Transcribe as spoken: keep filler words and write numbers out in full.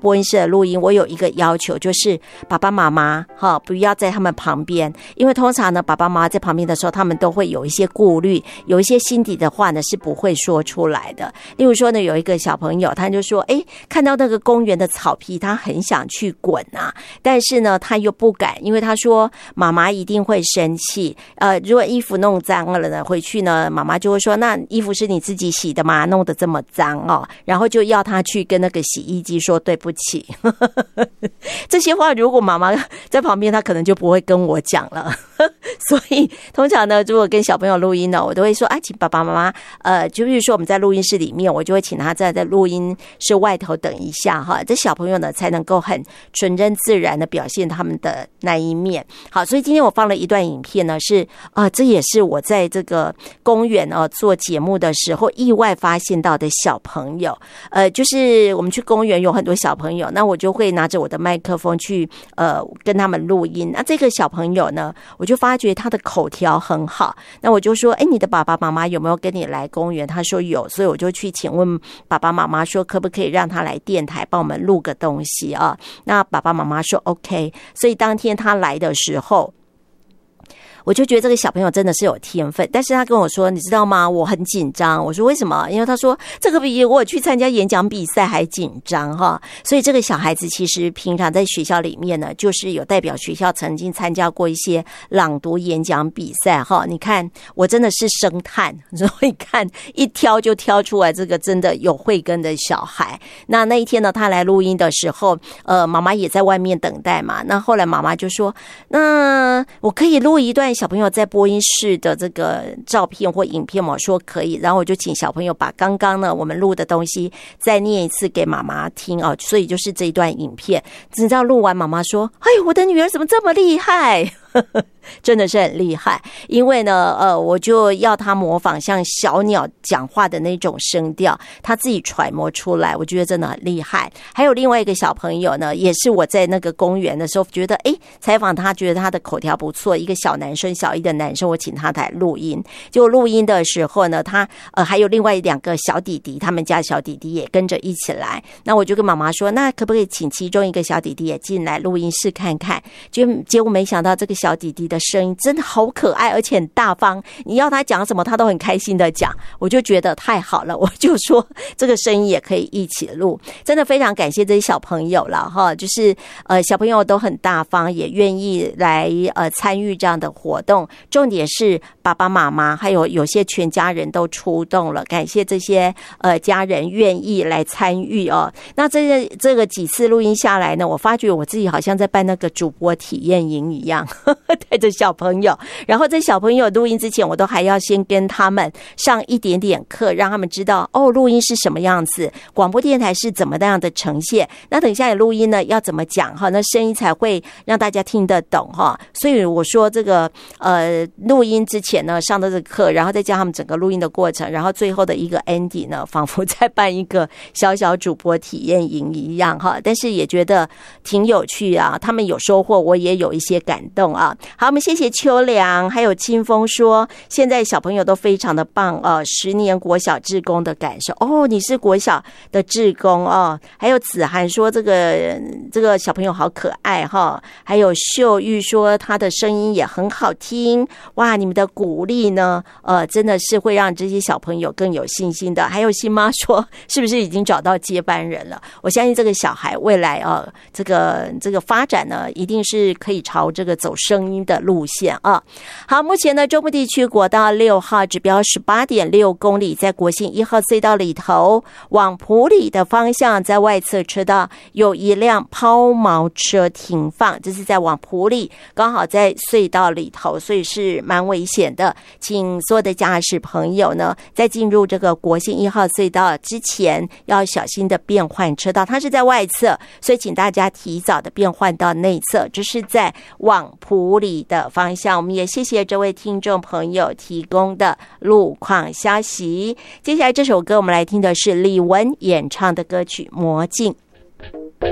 播音室的录音，我有一个要求，就是爸爸妈妈哈不要在他们旁边，因为通常呢爸爸妈妈在旁边的时候，他们都会有一些顾虑，有一些心底的话呢是不会说出来的。例如说呢，有一个小朋友他就说，哎，看到那个公园的草皮，他很想去滚啊，但是呢他又不敢，因为他说妈妈一定会生气，呃，如果衣服弄脏了呢，回去呢妈妈就会说，那衣服是你自己洗的吗？弄得这么脏哦，然后就要他去跟那个洗衣机说对不起。这些话如果妈妈在旁边，他可能就不会跟我讲了。所以通常呢，如果跟小朋友录音呢，我都会说，啊，请爸爸妈妈，呃，就比如说我们在录音室里面，我就会请他在在录音室外头等一下哈，这小朋友呢才能够很纯真自然的表现他们的那一面。好，所以今天我放了一段影片呢，是啊、呃，这也是我在这个公园哦做节目的时候意外发现到的小朋友。呃，就是我们去公园有很多小朋友，那我就会拿着我的麦克风去呃跟他们录音。那这个小朋友呢，我就发觉他的口条很好，那我就说，哎，你的爸爸妈妈有没有跟你来公园？他说有，所以我就去请问爸爸妈妈说，可不可以让他来电台帮我们录个东西啊？那爸爸妈妈说 OK， 所以当天他来的时候，我就觉得这个小朋友真的是有天分，但是他跟我说，你知道吗？我很紧张。我说为什么？因为他说这个比我去参加演讲比赛还紧张哈。所以这个小孩子其实平常在学校里面呢，就是有代表学校曾经参加过一些朗读演讲比赛哈。你看我真的是生探，所以看一挑就挑出来这个真的有慧根的小孩。那那一天呢，他来录音的时候，呃，妈妈也在外面等待嘛。那后来妈妈就说，那我可以录一段小朋友在播音室的这个照片或影片吗？我说可以，然后我就请小朋友把刚刚呢我们录的东西再念一次给妈妈听哦，所以就是这一段影片。你知道录完妈妈说，哎，我的女儿怎么这么厉害？真的是很厉害，因为呢，呃，我就要他模仿像小鸟讲话的那种声调，他自己揣摩出来，我觉得真的很厉害。还有另外一个小朋友呢，也是我在那个公园的时候觉得，哎，采访他，觉得他的口条不错，一个小男生，小一的男生，我请他来录音。就录音的时候呢，他呃还有另外两个小弟弟，他们家小弟弟也跟着一起来。那我就跟妈妈说，那可不可以请其中一个小弟弟也进来录音室看看？就结果没想到这个小弟弟的声音真的好可爱，而且很大方，你要他讲什么他都很开心的讲，我就觉得太好了，我就说这个声音也可以一起录。真的非常感谢这些小朋友了哈，就是呃小朋友都很大方，也愿意来呃参与这样的活动。重点是爸爸妈妈还有有些全家人都出动了，感谢这些呃家人愿意来参与哦。那这个这个几次录音下来呢，我发觉我自己好像在办那个主播体验营一样，呵呵，带着小朋友，然后在小朋友录音之前，我都还要先跟他们上一点点课，让他们知道哦，录音是什么样子，广播电台是怎么样的呈现。那等一下有录音呢，要怎么讲哈，那声音才会让大家听得懂哈。所以我说这个呃录音之前呢上的这个课，然后再教他们整个录音的过程，然后最后的一个 ending 呢，仿佛在办一个小小主播体验营一样哈。但是也觉得挺有趣啊，他们有收获，我也有一些感动啊。好，我们谢谢秋良，还有清风说，现在小朋友都非常的棒哦，十年国小志工的感受哦，你是国小的志工哦。还有子涵说，这个这个小朋友好可爱哈。还有秀玉说，他的声音也很好听，哇，你们的鼓励呢，呃，真的是会让这些小朋友更有信心的。还有新妈说，是不是已经找到接班人了？我相信这个小孩未来啊、呃，这个这个发展呢，一定是可以朝这个走声音的路线啊。好，目前呢，中部地区国道六号指标 十八点六公里，在国姓一号隧道里头，往埔里的方向，在外侧车道有一辆抛锚车停放，这是在往埔里，刚好在隧道里头，所以是蛮危险的。请所有的驾驶朋友呢，在进入这个国姓一号隧道之前，要小心的变换车道，它是在外侧，所以请大家提早的变换到内侧，这是在往埔里的方向。我们也谢谢这位听众朋友提供的路况消息。接下来这首歌我们来听的是李玟演唱的歌曲《魔镜》。